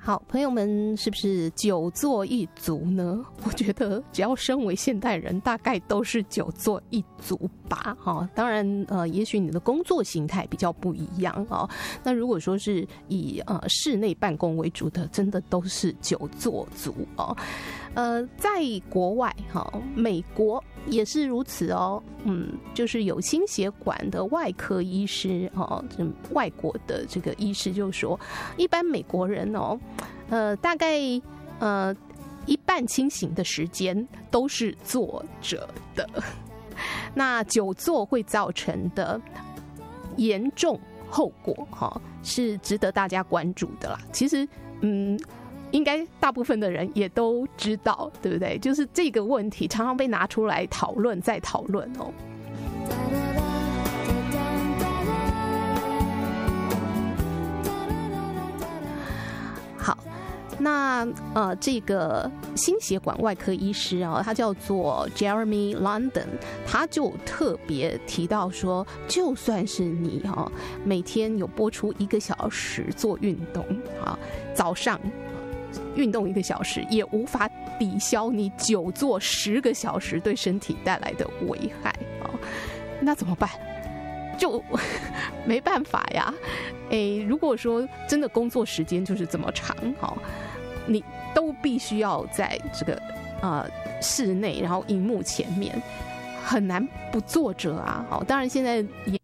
好，朋友们，是不是久坐一族呢？我觉得只要身为现代人，大概都是久坐一族吧。当然，也许你的工作形态比较不一样哦。那如果说是以室内办公为主的，真的都是久坐族哦。在国外美国也是如此哦。就是有心血管的外科医师外国的这个医师就说，一般美国人大概一半清醒的时间都是坐着的。那久坐会造成的严重后果是值得大家关注的啦。其实应该大部分的人也都知道，对不对？就是这个问题常常被拿出来讨论再讨论哦。好，那这个心血管外科医师他叫做 Jeremy London， 他就特别提到说，就算是你每天有播出1个小时做运动早上运动1个小时，也无法抵消你久坐10个小时对身体带来的危害那怎么办？就没办法呀。如果说真的工作时间就是这么长你都必须要在这个室内，然后荧幕前面，很难不坐着啊。当然现在也